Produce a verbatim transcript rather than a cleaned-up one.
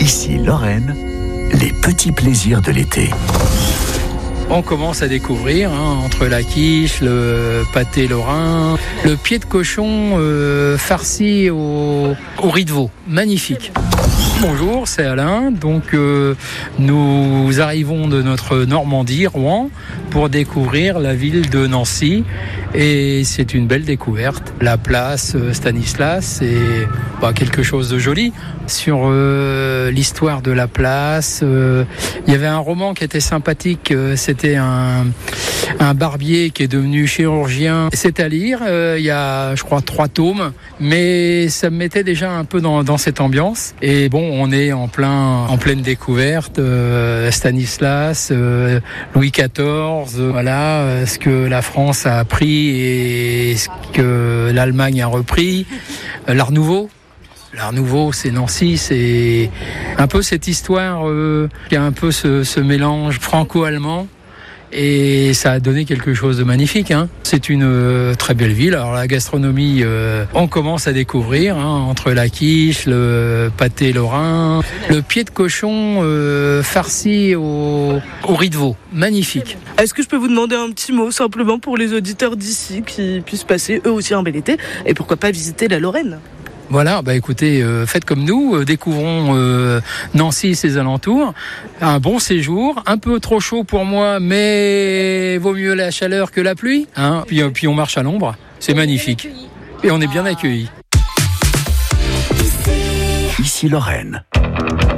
Ici Lorraine, les petits plaisirs de l'été. On commence à découvrir, hein, entre la quiche, le pâté lorrain, le pied de cochon euh, farci au, au riz de veau. Magnifique. Bonjour, c'est Alain. Donc euh, nous arrivons de notre Normandie, Rouen, pour découvrir la ville de Nancy. Et c'est une belle découverte. La place Stanislas, c'est bah, quelque chose de joli. Sur euh, l'histoire de la place, euh, il y avait un roman qui était sympathique. Euh, c'était un, un barbier qui est devenu chirurgien. C'est à lire. Euh, il y a, je crois, trois tomes. Mais ça me mettait déjà un peu dans, dans cette ambiance. Et bon, on est en plein, en pleine découverte. Euh, Stanislas, euh, Louis quatorze. Euh, voilà, euh, ce que la France a appris et ce que l'Allemagne a repris. Euh, L'Art Nouveau. L'Art Nouveau, c'est Nancy, c'est un peu cette histoire euh, qui a un peu ce, ce mélange franco-allemand. Et ça a donné quelque chose de magnifique, hein. C'est une euh, très belle ville. Alors la gastronomie, euh, on commence à découvrir, hein, entre la quiche, le pâté lorrain, le pied de cochon euh, farci au, au riz de veau. Magnifique. Est-ce que je peux vous demander un petit mot simplement pour les auditeurs d'ici qui puissent passer eux aussi un bel été et pourquoi pas visiter la Lorraine ? Voilà, bah écoutez, euh, faites comme nous, euh, découvrons euh, Nancy et ses alentours. Un bon séjour, un peu trop chaud pour moi, mais vaut mieux la chaleur que la pluie, hein. Puis, euh, puis on marche à l'ombre, c'est magnifique. Et on est bien accueillis. Ici Lorraine.